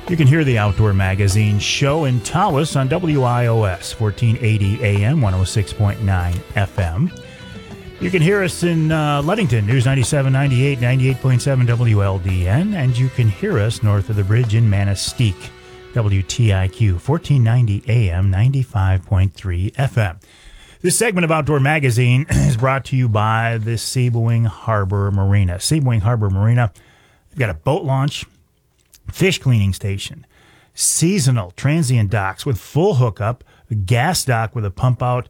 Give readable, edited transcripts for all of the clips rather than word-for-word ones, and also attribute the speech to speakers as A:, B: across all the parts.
A: You can hear the Outdoor Magazine show in Tawas on WIOS 1480 AM, 106.9 FM. You can hear us in Ludington, News 97.98, 98.7 WLDN, and you can hear us north of the bridge in Manistee, WTIQ 1490 AM, 95.3 FM. This segment of Outdoor Magazine is brought to you by the Seaboing Harbor Marina. Seaboing Harbor Marina, they've got a boat launch, fish cleaning station, seasonal transient docks with full hookup, a gas dock with a pump out.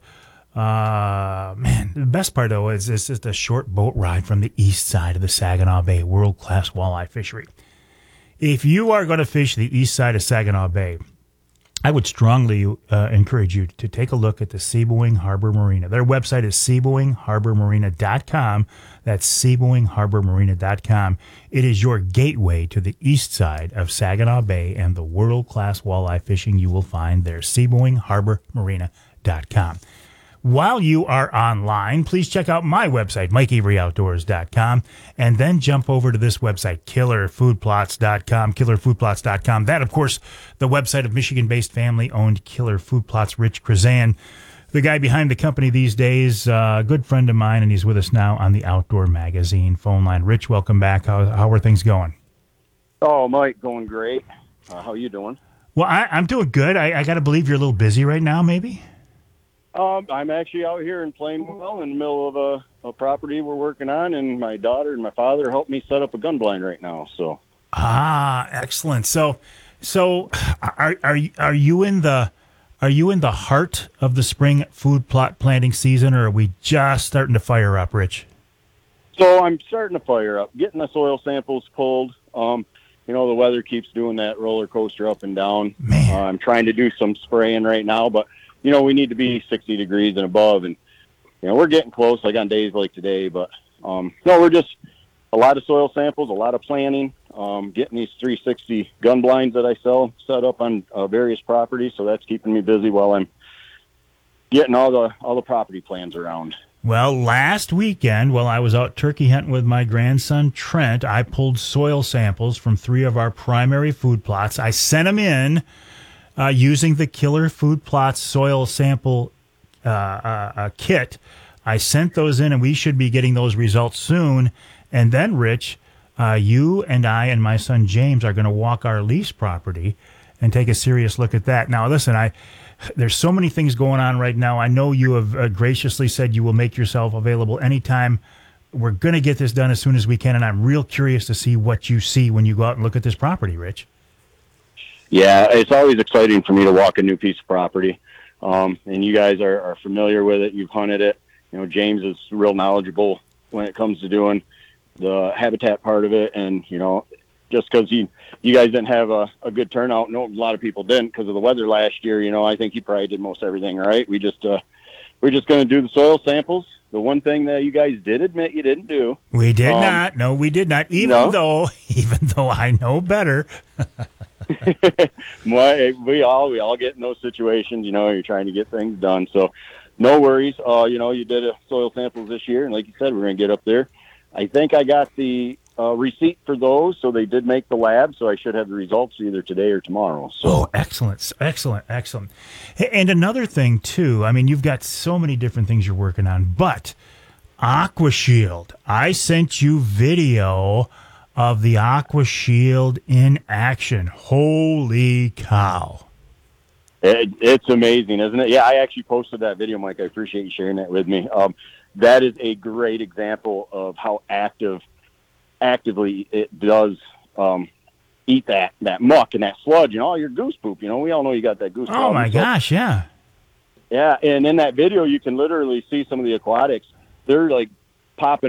A: Man, the best part, though, is it's just a short boat ride from the east side of the Saginaw Bay, world-class walleye fishery. If you are going to fish the east side of Saginaw Bay, I would strongly encourage you to take a look at the Seaboing Harbor Marina. Their website is SeaboingHarborMarina.com. That's SeaboingHarborMarina.com. It is your gateway to the east side of Saginaw Bay and the world-class walleye fishing you will find there. SeaboingHarborMarina.com. While you are online, please check out my website, MikeAveryOutdoors.com, and then jump over to this website, KillerFoodPlots.com, KillerFoodPlots.com. That, of course, the website of Michigan-based family-owned Killer Food Plots, Rich Krazan, the guy behind the company these days, a good friend of mine, and he's with us now on the Outdoor Magazine phone line. Rich, welcome back. How are things going?
B: Oh, Mike, going great. How you doing?
A: Well, I'm doing good. I got to believe you're a little busy right now, maybe?
B: I'm actually out here in Plainwell in the middle of a property we're working on, and my daughter and my father helped me set up a gun blind right now. So,
A: excellent. So are you in the heart of the spring food plot planting season, or are we just starting to fire up, Rich?
B: So I'm starting to fire up, getting the soil samples pulled. The weather keeps doing that roller coaster up and down.
A: Man.
B: I'm trying to do some spraying right now, but we need to be 60 degrees and above, and we're getting close, like on days like today. But we're just a lot of soil samples, a lot of planning, getting these 360 gun blinds that I sell set up on various properties. So that's keeping me busy while I'm getting all the property plans around.
A: Well, last weekend, while I was out turkey hunting with my grandson Trent, I pulled soil samples from 3 of our primary food plots. I sent them in. Using the Killer Food Plots soil sample kit. I sent those in, and we should be getting those results soon. And then, Rich, you and I and my son James are going to walk our lease property and take a serious look at that. Now, listen, there's so many things going on right now. I know you have graciously said you will make yourself available anytime. We're going to get this done as soon as we can, and I'm real curious to see what you see when you go out and look at this property, Rich.
B: Yeah, it's always exciting for me to walk a new piece of property. And you guys are familiar with it. You've hunted it. James is real knowledgeable when it comes to doing the habitat part of it. And, just because you guys didn't have a good turnout, a lot of people didn't because of the weather last year, I think you probably did most everything right. We're just going to do the soil samples. The one thing that you guys did admit you didn't do.
A: We did not. No, we did not. Even though I know better.
B: we all get in those situations. You're trying to get things done. So, no worries. You did soil samples this year, and like you said, we're going to get up there. I think I got the receipt for those, so they did make the lab. So I should have the results either today or tomorrow. So,
A: excellent. And another thing too. I mean, you've got so many different things you're working on, but AquaShield. I sent you video of the AquaShield in action. Holy cow.
B: It's amazing, isn't it? Yeah, I actually posted that video, Mike. I appreciate you sharing that with me. That is a great example of how actively it does eat that muck and that sludge and all your goose poop. We all know you got that goose poop.
A: Oh, my gosh, yeah.
B: Yeah, and in that video, you can literally see some of the aquatics. They're like popping